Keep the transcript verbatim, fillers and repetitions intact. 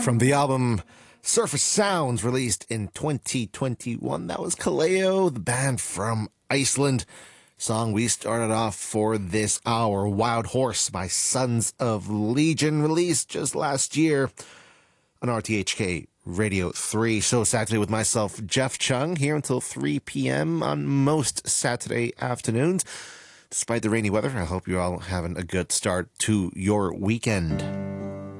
From the album Surface Sounds, released in twenty twenty-one, that was Kaleo, the band from Iceland. Song we started off for this hour, Wild Horse by Sons of Legion, released just last year on R T H K Radio three. So Saturday with myself, Jeff Chung, here until three p.m. on most Saturday afternoons. Despite the rainy weather, I hope you're all having a good start to your weekend.